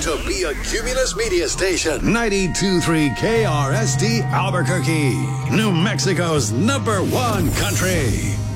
to be a Cumulus Media Station. 92.3 KRSD Albuquerque, New Mexico's #1 country.